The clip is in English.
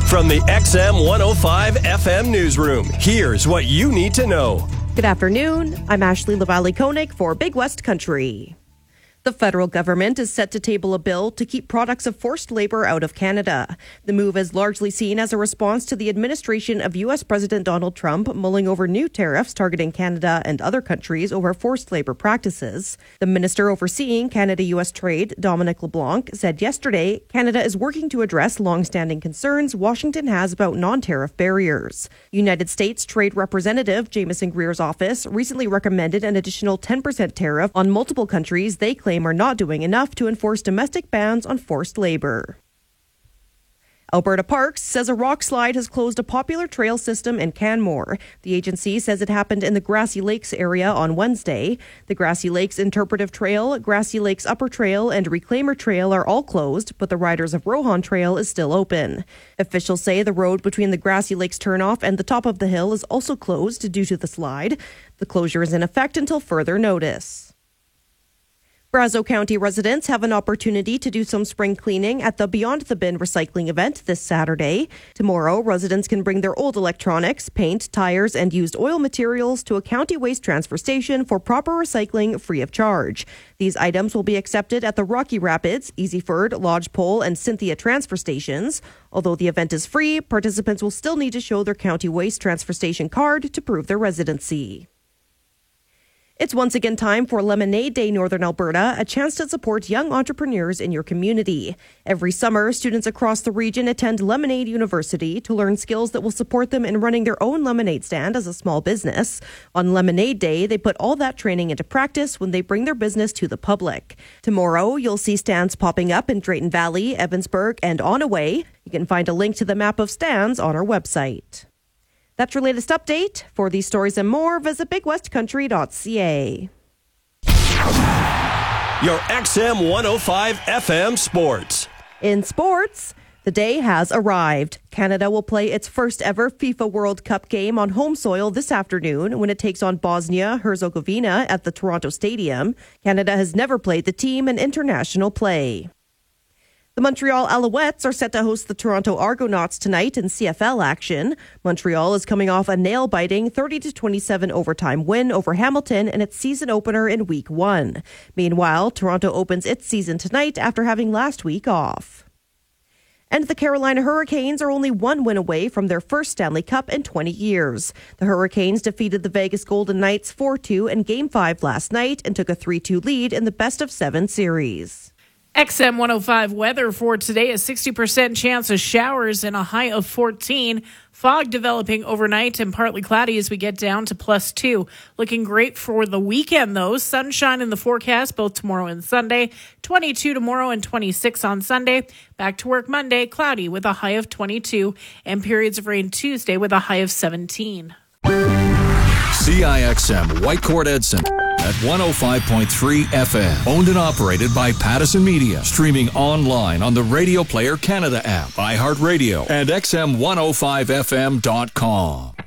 From the XM 105 FM newsroom, here's what you need to know. Good afternoon. I'm Ashley Lavallee-Koenig for Big West Country. The federal government is set to table a bill to keep products of forced labor out of Canada. The move is largely seen as a response to the administration of U.S. President Donald Trump mulling over new tariffs targeting Canada and other countries over forced labor practices. The minister overseeing Canada-U.S. trade, Dominic LeBlanc, said yesterday Canada is working to address long-standing concerns Washington has about non-tariff barriers. United States Trade Representative Jamieson Greer's office recently recommended an additional 10% tariff on multiple countries they claim are not doing enough to enforce domestic bans on forced labor. Alberta Parks says a rock slide has closed a popular trail system in Canmore. The agency says it happened in the Grassy Lakes area on Wednesday. The Grassy Lakes Interpretive Trail, Grassy Lakes Upper Trail, and Reclaimer Trail are all closed, but the Riders of Rohan Trail is still open. Officials say the road between the Grassy Lakes turnoff and the top of the hill is also closed due to the slide. The closure is in effect until further notice. Brazeau County residents have an opportunity to do some spring cleaning at the Beyond the Bin recycling event this Saturday. Tomorrow, residents can bring their old electronics, paint, tires, and used oil materials to a county waste transfer station for proper recycling free of charge. These items will be accepted at the Rocky Rapids, Easyford, Lodgepole, and Cynthia transfer stations. Although the event is free, participants will still need to show their county waste transfer station card to prove their residency. It's once again time for Lemonade Day Northern Alberta, a chance to support young entrepreneurs in your community. Every summer, students across the region attend Lemonade University to learn skills that will support them in running their own lemonade stand as a small business. On Lemonade Day, they put all that training into practice when they bring their business to the public. Tomorrow, you'll see stands popping up in Drayton Valley, Evansburg, and Onaway. You can find a link to the map of stands on our website. That's your latest update. For these stories and more, visit bigwestcountry.ca. Your XM 105 FM Sports. In sports, the day has arrived. Canada will play its first ever FIFA World Cup game on home soil this afternoon when it takes on Bosnia-Herzegovina at the Toronto Stadium. Canada has never played the team in international play. The Montreal Alouettes are set to host the Toronto Argonauts tonight in CFL action. Montreal is coming off a nail-biting 30-27 overtime win over Hamilton in its season opener in Week 1. Meanwhile, Toronto opens its season tonight after having last week off. And the Carolina Hurricanes are only one win away from their first Stanley Cup in 20 years. The Hurricanes defeated the Vegas Golden Knights 4-2 in Game 5 last night and took a 3-2 lead in the best-of-7 series. XM 105 weather for today, a 60% chance of showers and a high of 14. Fog developing overnight and partly cloudy as we get down to +2. Looking great for the weekend, though. Sunshine in the forecast both tomorrow and Sunday. 22 tomorrow and 26 on Sunday. Back to work Monday, cloudy with a high of 22. And periods of rain Tuesday with a high of 17. CIXM Whitecourt Edson at 105.3 FM. Owned and operated by Pattison Media. Streaming online on the Radio Player Canada app, iHeartRadio, and XM105FM.com.